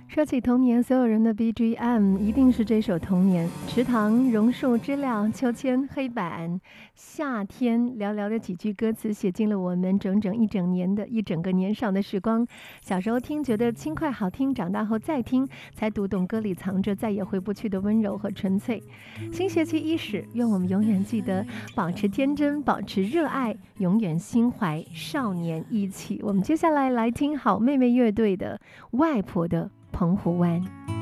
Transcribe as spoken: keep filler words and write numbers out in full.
说起童年，所有人的 B G M 一定是这首《童年》。池塘、榕树、知了、秋千、黑板、夏天，寥寥的几句歌词，写进了我们整整一整年的一整个年少的时光。小时候听觉得轻快好听，长大后再听，才读懂歌里藏着再也回不去的温柔和纯粹。新学期伊始，愿我们永远记得保持天真，保持热爱，永远心怀少年义气。我们接下来来听好妹妹乐队的《外婆的澎湖湾》。